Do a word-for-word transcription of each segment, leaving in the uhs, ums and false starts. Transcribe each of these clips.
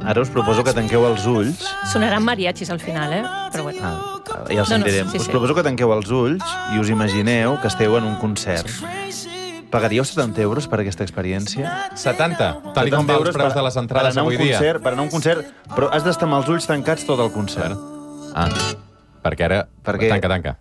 ara us proposo que tanqueu els ulls. Sonaran mariachis al final, eh? Però bueno. Ah, ja ho No, no, sentirem. sí, Us sí. proposo que tanqueu els ulls i us imagineu que esteu en un concert. Pagaríeu setanta euros per aquesta experiència? setanta, tal com van els preus de les entrades per anar avui a un dia. concert, per anar a un concert, però has d'estar amb els ulls tancats tot el concert. Ah, perquè ara... Perquè- Tanca, tanca.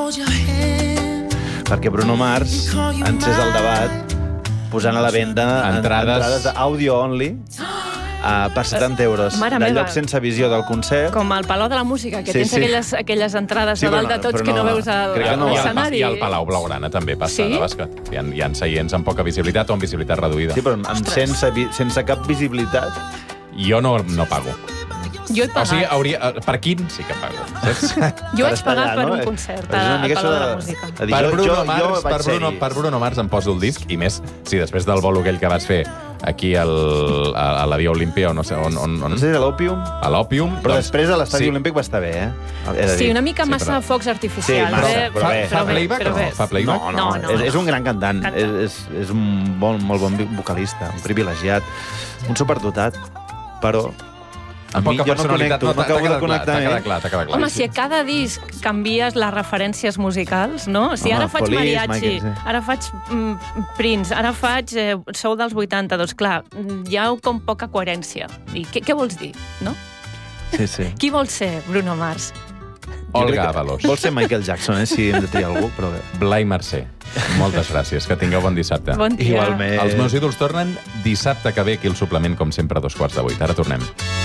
Perquè Bruno Mars ha encès el debat posant a la venda en- Entrades- entrades audio only uh, per setanta euros. Mare de meva. lloc sense visió del concert. Com al Palau de la Música, que Sí, tens sí. aquelles, aquelles entrades Sí, a dalt però de tots no- que però no no- veus a crec que no va. I al, l'escenari. I al Palau Blaugrana també passa, Sí? de bàsquet. Hi ha, hi ha seients amb poca visibilitat o amb visibilitat reduïda. Sí, però amb sense, vi- sense cap visibilitat. Jo no, no pago. Jo he O pagat. sigui, hauria, eh, per quin sí que pago. Saps? Jo vaig estar pagar allà, per no? un concert És una al mica Palau de això la Música. de dir, Per jo- Bruno, jo- Mars, jo vaig per, Bruno, ser-hi. per Bruno Mars em poso el disc, i més si després del bolo aquell que vas fer aquí al, a, a la Via Olímpia, o no sé on... on, on No sé si a l'Òpium, a l'Òpium. però després a l'Estadi sí. Olímpic va estar bé, eh? He de Sí, dir. una mica Sí, massa però- focs artificials. Sí, massa, eh? però bé. Fa bé, playback però o bé. no? Fa playback? No, no, No, no, és, no. és un gran cantant. Canta. És, és, és un bon, molt bon vocalista, un privilegiat, un superdotat, però a Amb mi poca jo no personalitat. connecto, no t'ha- t'ha acabo de quedat clar, connectar T'ha amb quedat ell. clar, t'ha quedat clar. Home, si a cada disc canvies les referències musicals, no? Si Home, ara faig Police, mariachi, Michael, sí. ara faig mm, Prince, ara faig eh, Sou dels vuitanta, doncs clar, hi ha com poca coherència. I què, què vols dir, no? Sí, sí. Qui vol ser Bruno Mars? Olga Avalos. Vol ser Michael Jackson, eh, si hem de triar algú, però bé. Blai Mercè. Moltes gràcies. Que tingueu bon dissabte. Bon dia. Igualment. Els meus ídols tornen dissabte que ve aquí al suplement, com sempre, a dos quarts de vuit. Ara tornem.